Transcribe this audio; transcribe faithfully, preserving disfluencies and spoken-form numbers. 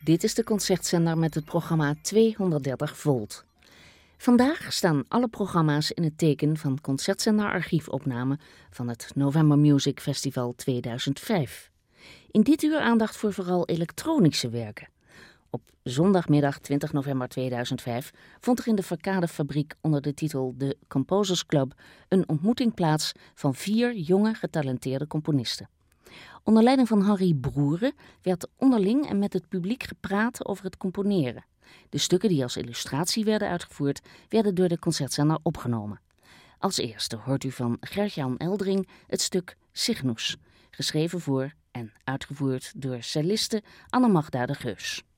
Dit is de Concertzender met het programma tweehonderddertig volt. Vandaag staan alle programma's in het teken van Concertzender archiefopname van het November Music Festival tweeduizend vijf. In dit uur aandacht voor vooral elektronische werken. Op zondagmiddag twintig november tweeduizend vijf vond er in de Verkadefabriek onder de titel The Composers Club een ontmoeting plaats van vier jonge getalenteerde componisten. Onder leiding van Harry Broeren werd onderling en met het publiek gepraat over het componeren. De stukken die als illustratie werden uitgevoerd, werden door de Concertzender opgenomen. Als eerste hoort u van Gert-Jan Eldring het stuk Cygnus, geschreven voor en uitgevoerd door celliste Anne Magda de Geus.